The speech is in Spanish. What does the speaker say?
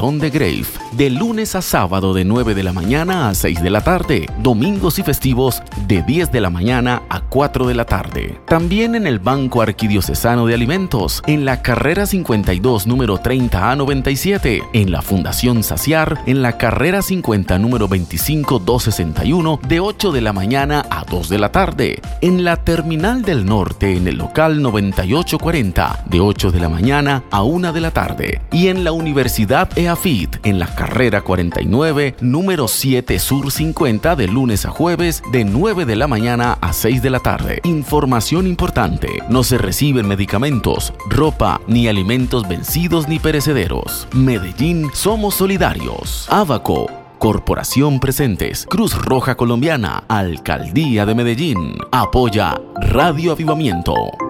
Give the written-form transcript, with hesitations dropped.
Salón de Grave, de lunes a sábado de 9 de la mañana a 6 de la tarde, domingos y festivos de 10 de la mañana a 4 de la tarde. También en el Banco Arquidiocesano de Alimentos, en la carrera 52, número 30A97, en la Fundación Saciar, en la carrera 50, número 25261, de 8 de la mañana a 2 de la tarde, en la Terminal del Norte, en el local 9840, de 8 de la mañana a 1 de la tarde, y en la Universidad EAFIT, en la carrera 49, número 7 Sur 50, de lunes a jueves, de 9 de la mañana a 6 de la tarde. Información importante: no se reciben medicamentos, ropa, ni alimentos vencidos ni perecederos. Medellín, somos solidarios. Abaco, Corporación Presentes, Cruz Roja Colombiana, Alcaldía de Medellín. Apoya Radio Avivamiento.